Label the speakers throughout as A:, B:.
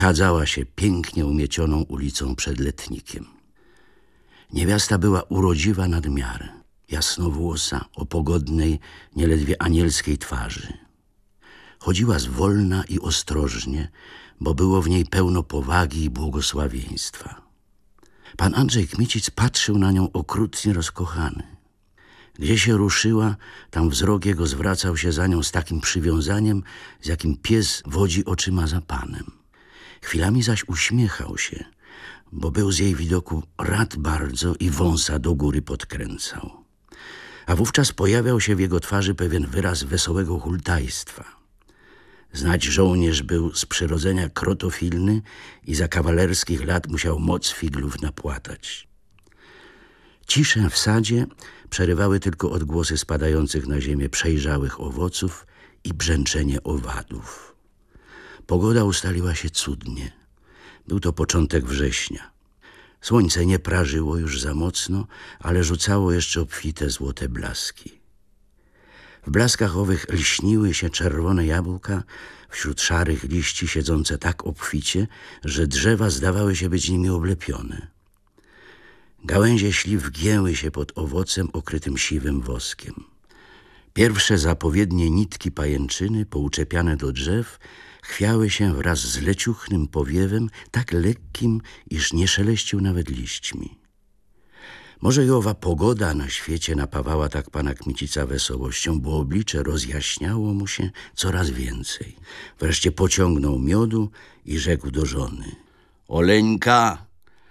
A: chadzała się pięknie umiecioną ulicą przed Letnikiem. Niewiasta była urodziwa nad miarę, jasnowłosa, o pogodnej, nieledwie anielskiej twarzy. Chodziła zwolna i ostrożnie, bo było w niej pełno powagi i błogosławieństwa. Pan Andrzej Kmicic patrzył na nią okrutnie rozkochany. Gdzie się ruszyła, tam wzrok jego zwracał się za nią z takim przywiązaniem, z jakim pies wodzi oczyma za panem. Chwilami zaś uśmiechał się, bo był z jej widoku rad bardzo i wąsa do góry podkręcał. A wówczas pojawiał się w jego twarzy pewien wyraz wesołego hultajstwa. Znać żołnierz był z przyrodzenia krotofilny i za kawalerskich lat musiał moc figlów napłatać. Ciszę w sadzie przerywały tylko odgłosy spadających na ziemię przejrzałych owoców i brzęczenie owadów. Pogoda ustaliła się cudnie. Był to początek września. Słońce nie prażyło już za mocno, ale rzucało jeszcze obfite złote blaski. W blaskach owych lśniły się czerwone jabłka wśród szarych liści siedzące tak obficie, że drzewa zdawały się być nimi oblepione. Gałęzie śliw gięły się pod owocem okrytym siwym woskiem. Pierwsze zapowiednie nitki pajęczyny pouczepiane do drzew chwiały się wraz z leciuchnym powiewem, tak lekkim, iż nie szeleścił nawet liśćmi. Może i owa pogoda na świecie napawała tak pana Kmicica wesołością, bo oblicze rozjaśniało mu się coraz więcej. Wreszcie pociągnął miodu i rzekł do żony: Oleńka,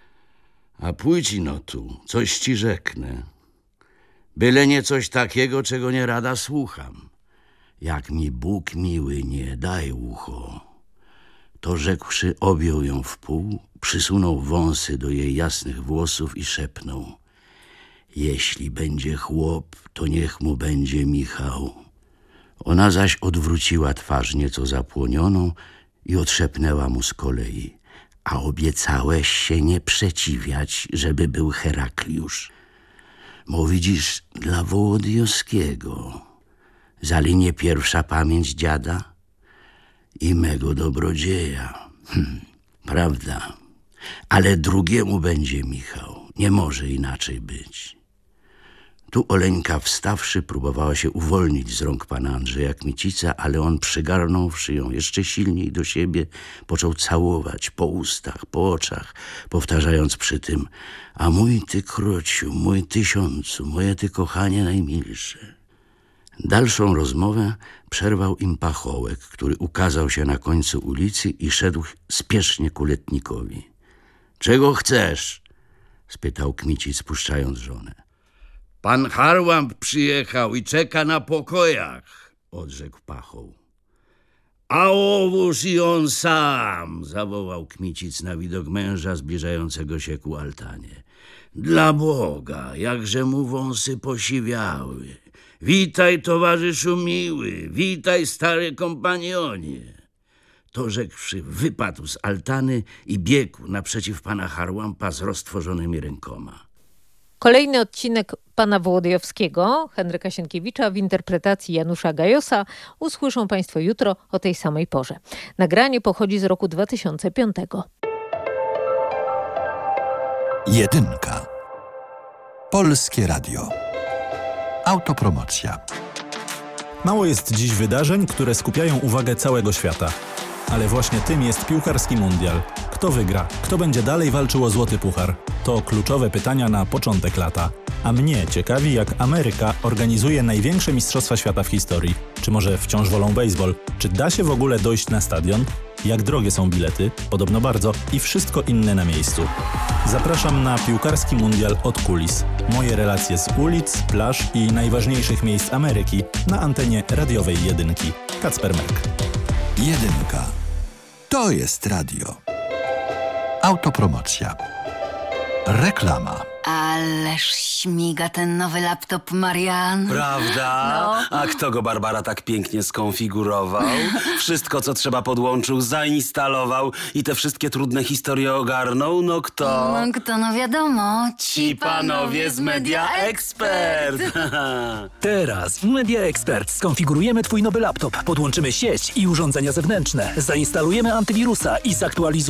A: a pójdź no tu, coś ci rzeknę. Byle nie coś takiego, czego nie rada słucham. Jak mi Bóg miły, nie daj ucho. To rzekłszy, objął ją w pół, przysunął wąsy do jej jasnych włosów i szepnął: Jeśli będzie chłop, to niech mu będzie Michał. Ona zaś odwróciła twarz nieco zapłonioną i odszepnęła mu z kolei: A obiecałeś się nie przeciwiać, żeby był Herakliusz. Bo widzisz, dla Wołodyjowskiego zalinie pierwsza pamięć dziada i mego dobrodzieja. Prawda, ale drugiemu będzie Michał. Nie może inaczej być. Tu Oleńka, wstawszy, próbowała się uwolnić z rąk pana Andrzeja Kmicica, ale on, przygarnąwszy ją jeszcze silniej do siebie, począł całować po ustach, po oczach, powtarzając przy tym: A mój ty krociu, mój tysiącu, moje ty kochanie najmilsze. Dalszą rozmowę przerwał im pachołek, który ukazał się na końcu ulicy i szedł spiesznie ku Letnikowi. Czego chcesz? Spytał Kmicic, spuszczając żonę. Pan Harłamp przyjechał i czeka na pokojach, odrzekł pachoł. A owóż i on sam, zawołał Kmicic na widok męża zbliżającego się ku altanie. Dla Boga, jakże mu wąsy posiwiały. Witaj, towarzyszu miły, witaj, stary kompanionie. To rzekłszy, wypadł z altany i biegł naprzeciw pana Harłampa z roztworzonymi rękoma.
B: Kolejny odcinek pana Wołodyjowskiego, Henryka Sienkiewicza w interpretacji Janusza Gajosa usłyszą państwo jutro o tej samej porze. Nagranie pochodzi z roku 2005.
C: Jedynka. Polskie Radio. Autopromocja.
D: Mało jest dziś wydarzeń, które skupiają uwagę całego świata. Ale właśnie tym jest piłkarski mundial. Kto wygra? Kto będzie dalej walczył o złoty puchar? To kluczowe pytania na początek lata. A mnie ciekawi, jak Ameryka organizuje największe mistrzostwa świata w historii. Czy może wciąż wolą baseball? Czy da się w ogóle dojść na stadion? Jak drogie są bilety? Podobno bardzo. I wszystko inne na miejscu. Zapraszam na piłkarski mundial od kulis. Moje relacje z ulic, plaż i najważniejszych miejsc Ameryki na antenie radiowej Jedynki. Kacper Merk.
C: Jedynka. To jest radio. Autopromocja. Reklama.
E: Ależ śmiga ten nowy laptop, Marian.
F: Prawda? A kto go, Barbara, tak pięknie skonfigurował? Wszystko, co trzeba, podłączył, zainstalował i te wszystkie trudne historie ogarnął? No kto?
E: No wiadomo.
F: Ci panowie z Media Expert.
G: Teraz w Media Expert skonfigurujemy Twój nowy laptop, podłączymy sieć i urządzenia zewnętrzne, zainstalujemy antywirusa i zaktualizujemy